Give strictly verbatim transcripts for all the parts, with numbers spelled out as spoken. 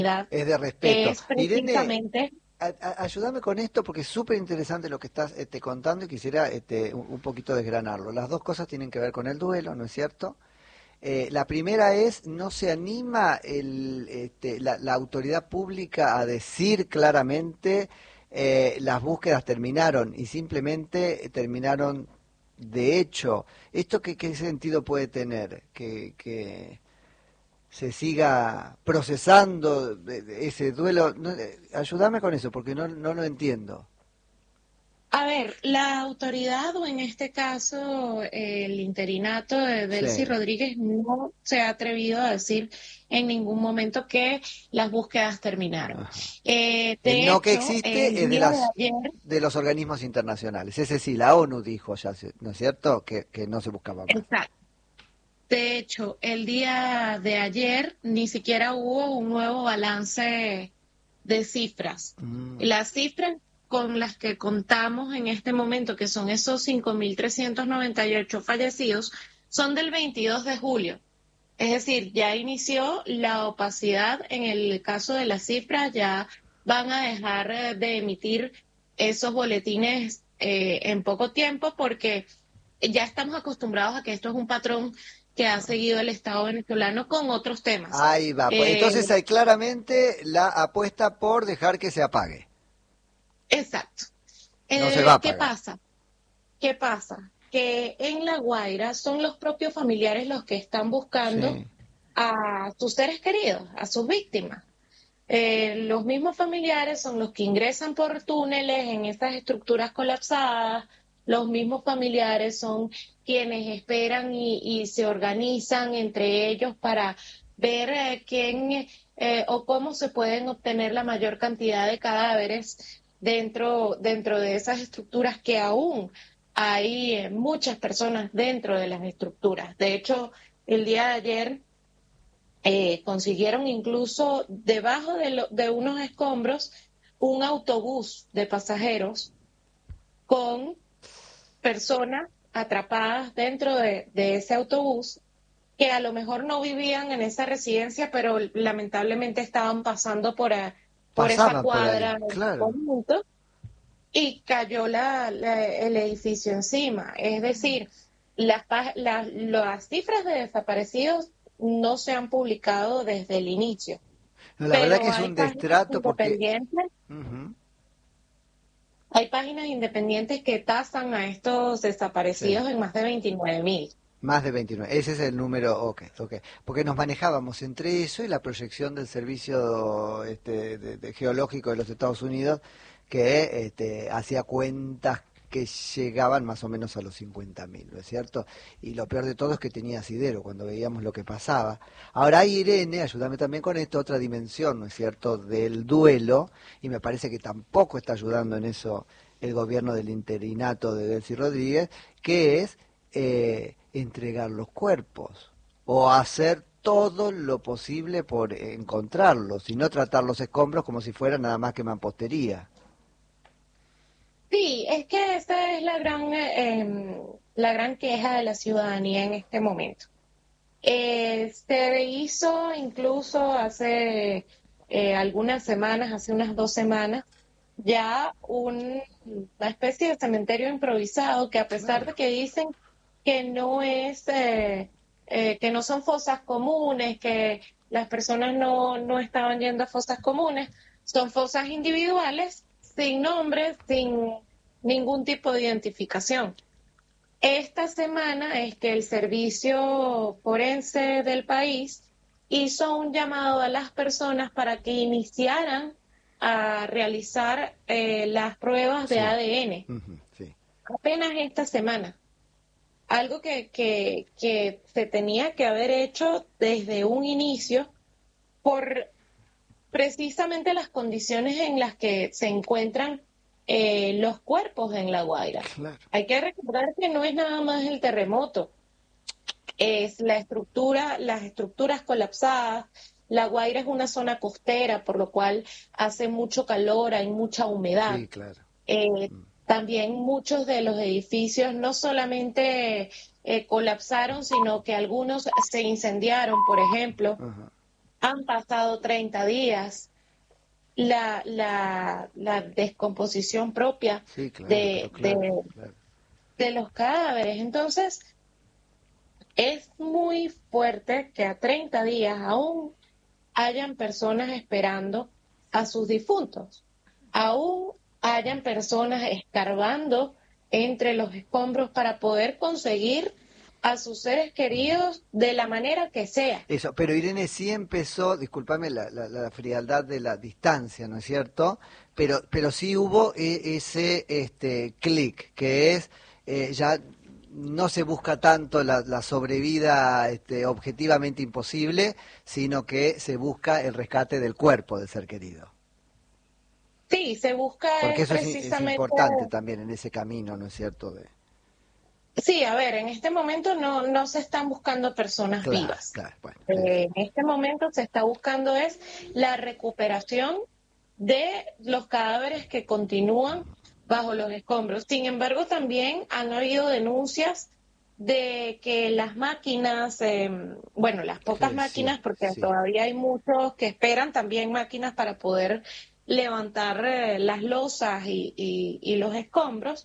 es de respeto. es Irene, precisamente. a- a- ayúdame con esto porque es súper interesante lo que estás este, contando y quisiera este, un, un poquito desgranarlo. Las dos cosas tienen que ver con el duelo, ¿no es cierto? Eh, la primera es, ¿no se anima el, este, la, la autoridad pública a decir claramente eh, las búsquedas terminaron y simplemente terminaron de hecho? ¿Esto qué, qué sentido puede tener? Que, que se siga procesando de- de ese duelo. No, eh, ayúdame con eso porque no, no lo entiendo. A ver, la autoridad, o en este caso el interinato de Delcy Sí. Rodríguez, no se ha atrevido a decir en ningún momento que las búsquedas terminaron. Ajá. Eh, El de no que hecho, existe el es de día de las ayer, de los organismos internacionales. Ese sí, la ONU dijo ya, se- ¿no es cierto? Que, que no se buscaba más. exacto, de hecho, el día de ayer ni siquiera hubo un nuevo balance de cifras. Mm. Las cifras con las que contamos en este momento, que son esos cinco mil trescientos noventa y ocho fallecidos, son del veintidós de julio. Es decir, ya inició la opacidad en el caso de las cifras, ya van a dejar eh, de emitir esos boletines eh, en poco tiempo porque ya estamos acostumbrados a que esto es un patrón que ha seguido el Estado venezolano con otros temas. Ahí va. Pues Eh, entonces hay claramente la apuesta por dejar que se apague. exacto. No se va a Eh, ¿qué apagar. pasa? ¿Qué pasa? Que en La Guaira son los propios familiares los que están buscando Sí. a sus seres queridos, a sus víctimas. Eh, los mismos familiares son los que ingresan por túneles en estas estructuras colapsadas, los mismos familiares son quienes esperan y, y se organizan entre ellos para ver eh, quién eh, o cómo se pueden obtener la mayor cantidad de cadáveres dentro, dentro de esas estructuras que aún hay eh, muchas personas dentro de las estructuras. De hecho, el día de ayer eh, consiguieron incluso debajo de, lo- de unos escombros un autobús de pasajeros con personas atrapadas dentro de, de ese autobús que a lo mejor no vivían en esa residencia, pero lamentablemente estaban pasando por, a- por esa Pasaban por cuadra ahí, en ese claro. momento y cayó la, la- el edificio encima. Es decir, las, pa- la- las cifras de desaparecidos no se han publicado desde el inicio, No, la verdad que pero es hay un páginas destrato porque... independientes, Ujú. hay páginas independientes que tasan a estos Sí. desaparecidos en más de veintinueve mil. Más de veintinueve, ese es el número, ok, ok. Porque nos manejábamos entre eso y la proyección del Servicio este, de- de Geológico de los Estados Unidos, que este, hacía cuentas que llegaban más o menos a los cincuenta mil, ¿no es cierto? Y lo peor de todo es que tenía asidero cuando veíamos lo que pasaba. Ahora hay, Irene, ayúdame también con esto, otra dimensión, ¿no es cierto?, del duelo, y me parece que tampoco está ayudando en eso el gobierno del interinato de Delcy Rodríguez, que es eh, entregar los cuerpos o hacer todo lo posible por encontrarlos y no tratar los escombros como si fuera nada más que mampostería. Sí, es que esa es la gran, eh, em, la gran queja de la ciudadanía en este momento. Eh, se hizo incluso hace eh, algunas semanas, hace unas dos semanas, ya un- una especie de cementerio improvisado que a pesar de Claro. que dicen que no es, eh, eh, que no son fosas comunes, que las personas no, no estaban yendo a fosas comunes, son fosas individuales, sin nombres, sin ningún tipo de identificación. Esta semana es que el servicio forense del país hizo un llamado a las personas para que iniciaran a realizar eh, las pruebas de Sí, A D N ujú, sí, apenas esta semana. Algo que, que, que se tenía que haber hecho desde un inicio por precisamente las condiciones en las que se encuentran eh, los cuerpos en La Guaira. claro. Hay que recordar que no es nada más el terremoto, es la estructura, las estructuras colapsadas. La Guaira es una zona costera, por lo cual hace mucho calor, hay mucha humedad. Sí, claro. Eh, Mm. También muchos de los edificios no solamente eh, colapsaron, sino que algunos se incendiaron, por ejemplo. Ajá. han pasado treinta días, la, la, la descomposición propia sí, claro, de, claro, de, claro. de los cadáveres. Entonces, es muy fuerte que a treinta días aún hayan personas esperando a sus difuntos, aún hayan personas escarbando entre los escombros para poder conseguir a sus seres queridos de la manera que sea. Eso, pero Irene sí empezó, discúlpame la, la, la frialdad de la distancia, ¿no es cierto? Pero, pero sí hubo e, ese este clic, que es eh, ya no se busca tanto la, la sobrevida este, objetivamente imposible, sino que se busca el rescate del cuerpo del ser querido. Sí, se busca Porque es eso es, precisamente... es importante también en ese camino, ¿no es cierto? De... Sí, a ver, en este momento no, no se están buscando personas claro, vivas. Claro, bueno, eh, en este momento se está buscando es la recuperación de los cadáveres que continúan bajo los escombros. Sin embargo, también han habido denuncias de que las máquinas, eh, bueno, las pocas sí, máquinas, sí, porque sí. todavía hay muchos que esperan también máquinas para poder levantar eh, las losas y, y, y los escombros.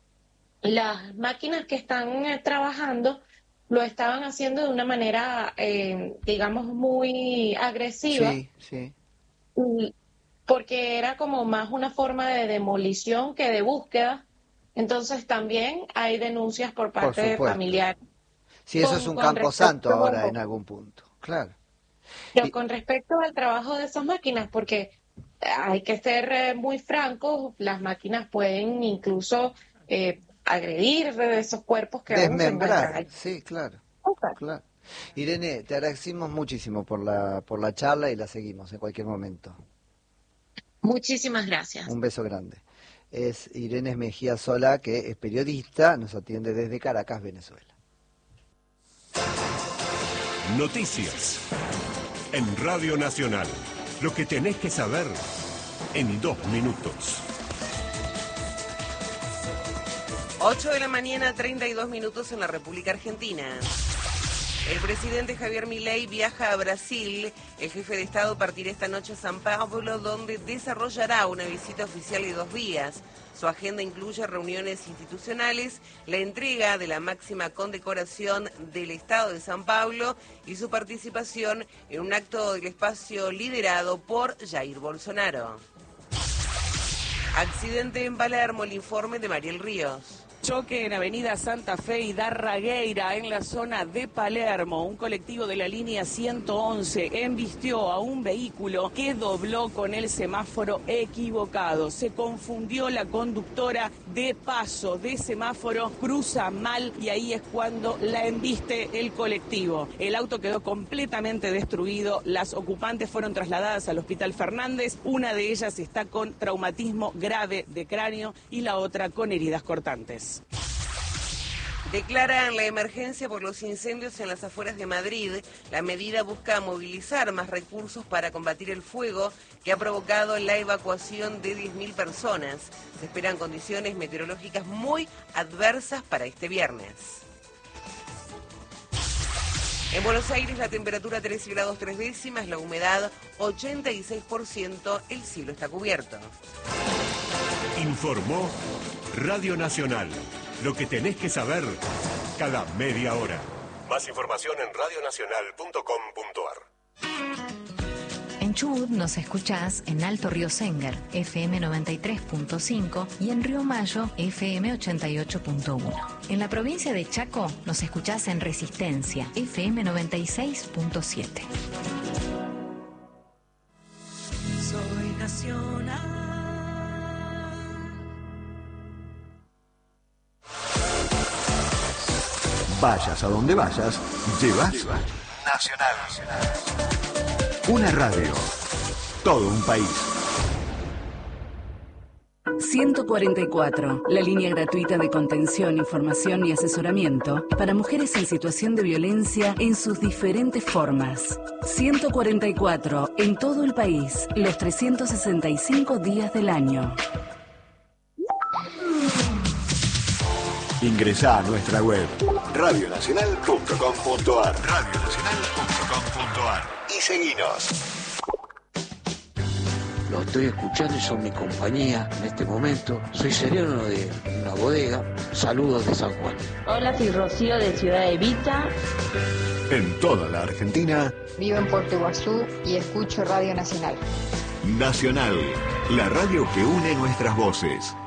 Las máquinas que están eh, trabajando lo estaban haciendo de una manera, eh, digamos, muy agresiva, Sí, sí. y- porque era como más una forma de demolición que de búsqueda. Entonces también hay denuncias por Por parte de supuesto. familiares. Sí, eso es Con, un con camposanto ahora en respecto, algún punto, claro. pero Y, con respecto al trabajo de esas máquinas, porque hay que ser eh, muy francos, las máquinas pueden incluso eh, agredir esos cuerpos que aún se encuentran desmembrar, allí. sí, claro, Ok. claro. Irene, te agradecemos muchísimo por la, por la charla y la seguimos en cualquier momento. Muchísimas gracias. Un beso grande. Es Irene Mejía Sola, que es periodista, nos atiende desde Caracas, Venezuela. Noticias en Radio Nacional. Lo que tenés que saber en dos minutos. ocho de la mañana, treinta y dos minutos en la República Argentina. El presidente Javier Milei viaja a Brasil. El jefe de Estado partirá esta noche a San Pablo, donde desarrollará una visita oficial de dos días. Su agenda incluye reuniones institucionales, la entrega de la máxima condecoración del Estado de San Pablo y su participación en un acto del espacio liderado por Jair Bolsonaro. Accidente en Palermo, el informe de Mariel Ríos. Choque en Avenida Santa Fe y Darragueira, en la zona de Palermo. Un colectivo de la línea ciento once embistió a un vehículo que dobló con el semáforo equivocado. Se confundió la conductora de paso de semáforo, cruza mal y ahí es cuando la embiste el colectivo. El auto quedó completamente destruido. Las ocupantes fueron trasladadas al Hospital Fernández. Una de ellas está con traumatismo grave de cráneo y la otra con heridas cortantes. Declaran la emergencia por los incendios en las afueras de Madrid. La medida busca movilizar más recursos para combatir el fuego que ha provocado la evacuación de diez mil personas. Se esperan condiciones meteorológicas muy adversas para este viernes. En Buenos Aires la temperatura trece grados tres décimas, la humedad ochenta y seis por ciento, el cielo está cubierto. Informó Radio Nacional. Lo que tenés que saber cada media hora. Más información en radionacional punto com punto ar. En Chubut nos escuchás en Alto Río Sénger, F M noventa y tres punto cinco y en Río Mayo, F M ochenta y ocho punto uno. En la provincia de Chaco nos escuchás en Resistencia, F M noventa y seis punto siete. Soy nacional. Vayas a donde vayas, llevas Nacional. Una radio, todo un país. ciento cuarenta y cuatro, la línea gratuita de contención, información y asesoramiento para mujeres en situación de violencia en sus diferentes formas. ciento cuarenta y cuatro, en todo el país, los trescientos sesenta y cinco días del año. Ingresá a nuestra web radionacional punto com punto ar radionacional punto com punto ar y seguinos. Lo estoy escuchando y son mi compañía en este momento. Soy sereno de una bodega. Saludos de San Juan. Hola, soy Rocío de Ciudad Evita. En toda la Argentina. Vivo en Puerto Iguazú y escucho Radio Nacional. Nacional, la radio que une nuestras voces.